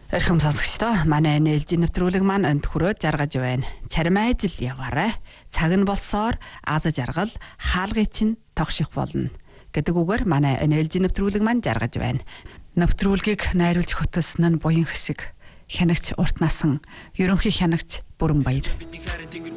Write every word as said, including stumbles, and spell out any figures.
Эрхэм сонсогчдоо манай ээлжийн нэвтрүүлэг маань өнд хүрээд жаргаж байна. Царим ажил яваарай. Цаг нь болсоор аз жаргал хаалгыг чинь тогших болно гэдэг үгээр манай ээлжийн нэвтрүүлэг маань жаргаж байна. Нэвтрүүлгийг найруулж хөтөлсөн нь буян хэсэг хянагч урт насан ерөнхий хянагч Бүрэн Баяр.